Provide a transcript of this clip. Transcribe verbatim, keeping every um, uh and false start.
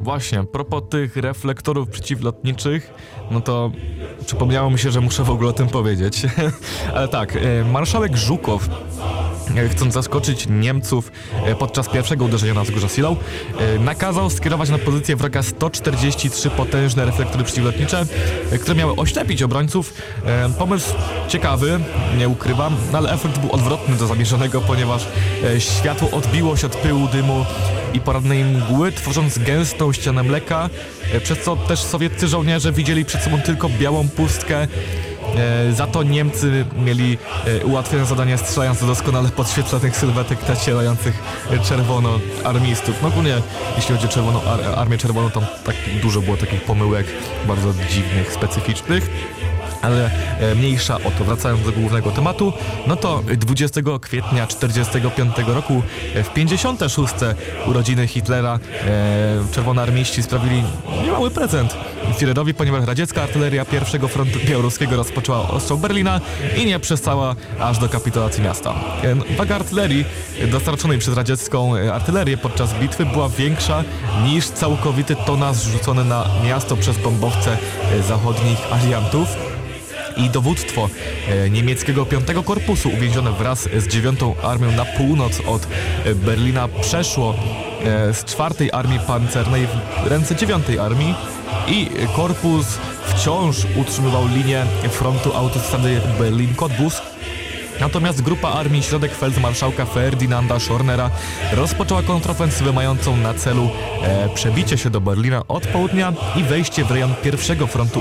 Właśnie, a propos tych reflektorów przeciwlotniczych, no to przypomniało mi się, że muszę w ogóle o tym powiedzieć. Ale tak, marszałek Żukow, chcąc zaskoczyć Niemców podczas pierwszego uderzenia na wzgórza Silą, nakazał skierować na pozycję wroga sto czterdzieści trzy potężne reflektory przeciwlotnicze, które miały oślepić obrońców. Pomysł ciekawy, nie ukrywam, ale efekt był odwrotny do zamierzonego, ponieważ światło odbiło się od pyłu, dymu i porannej mgły, tworząc gęstą ścianę mleka, przez co też sowieccy żołnierze widzieli przed sobą tylko białą pustkę. E, za to Niemcy mieli e, ułatwione zadanie, strzelając do doskonale podświetlonych sylwetek nacierających czerwono armistów. No ogólnie, jeśli chodzi o czerwoną ar- Armię Czerwoną, tam tak dużo było takich pomyłek bardzo dziwnych, specyficznych. Ale e, mniejsza o to, wracając do głównego tematu, no to dwudziestego kwietnia czterdziestego piątego roku e, w pięćdziesiąte szóste urodziny Hitlera e, czerwonoarmiści sprawili niemały prezent Führerowi, ponieważ radziecka artyleria pierwszego frontu białoruskiego rozpoczęła ostrzał Berlina i nie przestała aż do kapitulacji miasta. E, waga artylerii dostarczonej przez radziecką artylerię podczas bitwy była większa niż całkowity tonaż zrzucony na miasto przez bombowce e, zachodnich aliantów. I dowództwo e, niemieckiego piątego Korpusu, uwięzione wraz z dziewiątą Armią na północ od e, Berlina, przeszło e, z czwartej Armii Pancernej w ręce dziewiątej Armii i korpus wciąż utrzymywał linię frontu autostrady Berlin-Cottbus. Natomiast grupa armii Środek feldmarszałka Ferdynanda Schornera rozpoczęła kontrofensywę mającą na celu e, przebicie się do Berlina od południa i wejście w rejon pierwszego frontu